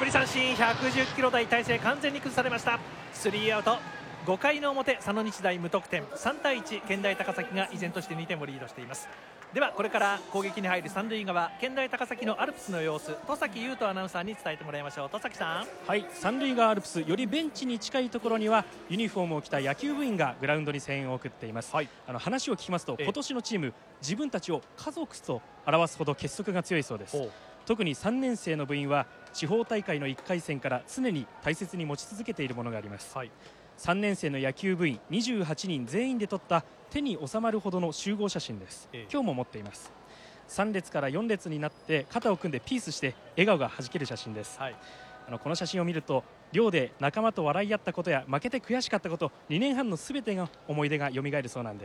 り三振、110キロ台、体勢完全に崩されました。スリーアウト。5回の表、佐野日大無得点、3対1、健大高崎が依然として2点をリードしています。ではこれから攻撃に入る三塁側、健大高崎のアルプスの様子、戸崎優斗アナウンサーに伝えてもらいましょう。戸崎さん。 はい、三塁側アルプスよりベンチに近いところにはユニフォームを着た野球部員がグラウンドに声援を送っています。はい、話を聞きますと、今年のチーム、自分たちを家族と表すほど結束が強いそうです。特に3年生の部員は地方大会の1回戦から常に大切に持ち続けているものがあります。はい、3年生の野球部員28人全員で撮った手に収まるほどの集合写真です。今日も持っています。3列から4列になって肩を組んでピースして笑顔がはじける写真です。はい、この写真を見ると寮で仲間と笑い合ったことや負けて悔しかったこと、2年半のすべての思い出がよみがえるそうなんです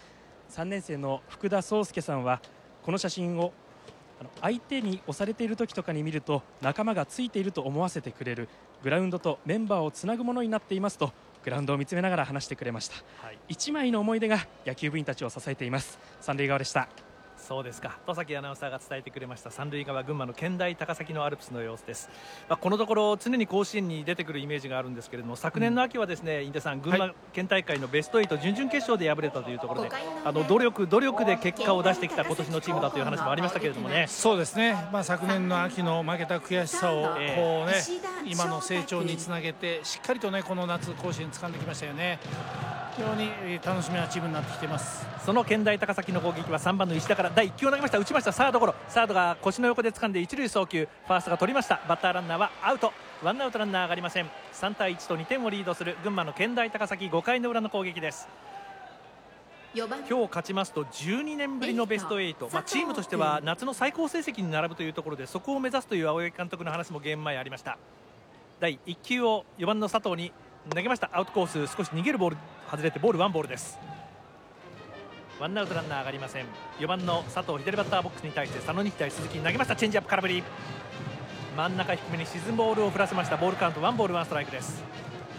。3年生の福田壮介さんはこの写真を相手に押されている時とかに見ると仲間がついていると思わせてくれる、グラウンドとメンバーをつなぐものになっていますとグラウンドを見つめながら話してくれました。はい、1枚の思い出が野球部員たちを支えています。三塁側でした。 そうですか。戸崎アナウンサーが伝えてくれました三塁側群馬の健大高崎のアルプスの様子です。このところ常に甲子園に出てくるイメージがあるんですけれども、昨年の秋はですね、印出さん、群馬県大会のベスト8準々決勝で敗れたというところで、努力で結果を出してきた今年のチームだという話もありましたけれどもね。 そうですね、昨年の秋の負けた悔しさをこう、今の成長につなげてしっかりと、この夏甲子園掴んできましたよね。非常に楽しみなチームになってきています。 その健大高崎の攻撃は3番の石田から第1球を投げました。打ちました。サードゴロ、サードが腰の横で掴んで一塁送球、ファーストが取りました。バッターランナーはアウト、ワンアウトランナー上がりません。3対1と2点をリードする群馬の健大高崎、5回の裏の攻撃です。今日勝ちますと12年ぶりのベスト8、チームとしては夏の最高成績に並ぶというところで、そこを目指すという青柳監督の話もゲーム前ありました。第1球を4番の佐藤に投げました。アウトコース、少し逃げるボール外れてボールワンボールです。ワンアウトランナー上がりません。4番の佐藤、左バッターボックスに対して佐野日大鈴木に投げました。チェンジアップ空振り、真ん中低めに沈むボールを振らせました。ボールカウントワンボールワンストライクです。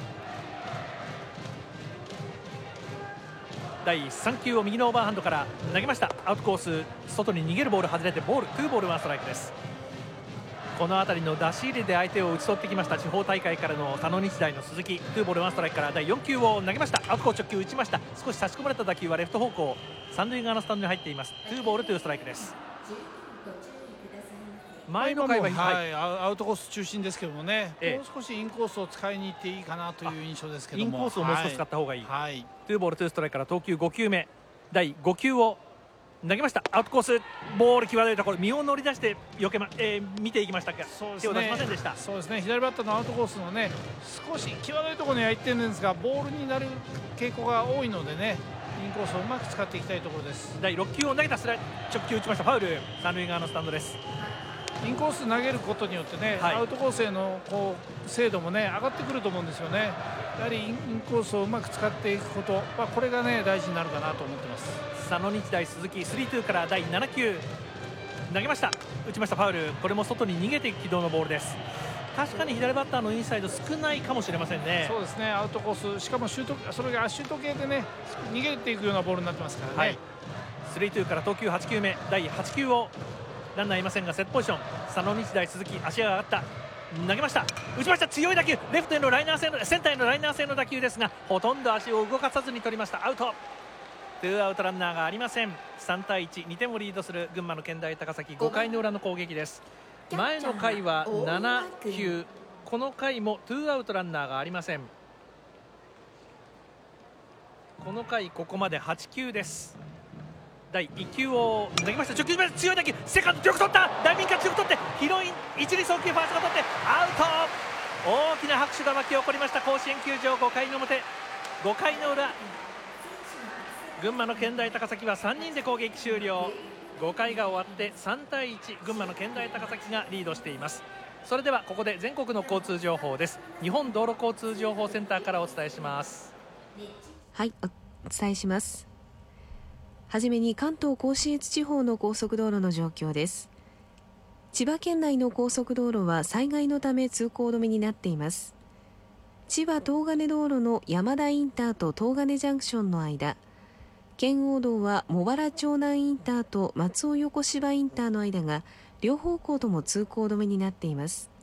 第3球を右のオーバーハンドから投げました。アウトコース、外に逃げるボール外れてボールツーボールワンストライクです。この辺りの出し入れで相手を打ち取ってきました。地方大会からの佐野日大の鈴木、ツーボールワンストライクから第4球を投げました。アウトコース直球打ちました。少し差し込まれた打球はレフト方向、三塁側のスタンドに入っています。ツーボールツーストライクです。前の回は、 アウトコース中心ですけどもね、もう少しインコースを使いに行っていいかなという印象ですけども、 インコースをもう少し使った方がいい。ツーボールツーストライクから投球5球目、第5球を投げました。アウトコース、ボール際どいところ、身を乗り出して見ていきましたが、手を出しませんでした。 そうですね、左バッターのアウトコースの少し際どいところには行ってるんですが、ボールになる傾向が多いのでね、インコースをうまく使っていきたいところです。 第6球を投げた直球打ちました。ファウル、三塁側のスタンドです。 インコース投げることによってね、アウトコースへの精度も上がってくると思うんですよね。やはりインコースをうまく使っていくこと、これが大事になるかなと思ってます。 佐野日大鈴木 3-2 から第7球投げました。打ちました。ファウル、これも外に逃げていく軌道のボールです。確かに左バッターのインサイド少ないかもしれませんね。 そうですね、アウトコース、しかもそれがシュート系で逃げていくようなボールになってますからね。 3-2から投球8球目、第8球をランナーいませんがセットポジション、佐野日大鈴木足が上がった、投げました。打ちました。強い打球、レフトへのライナー性のセンターへのライナー性の打球ですが、ほとんど足を動かさずに取りました。アウト、ツーアウトランナーがありません。3対1、2点をリードする群馬の健大高崎、5回の裏の攻撃です。前の回は7球、この回もツーアウトランナーがありません。この回ここまで8球です。第1球を投げました。直球目、強い打球、セカンド強く取った、ダイビングキャッチ強く取ってヒロイン一塁送球、ファーストが取ってアウト。大きな拍手が巻き起こりました甲子園球場。5回の表、5回の裏、群馬の健大高崎は3人で攻撃終了。5回が終わって3対1、群馬の健大高崎がリードしています。それではここで全国の交通情報です。日本道路交通情報センターからお伝えします。 はい、お伝えします。はじめに関東甲信越地方の高速道路の状況です。千葉県内の高速道路は災害のため通行止めになっています。千葉東金道路の山田インターと東金ジャンクションの間、圏央道は茂原町南インターと松尾横芝インターの間が両方向とも通行止めになっています。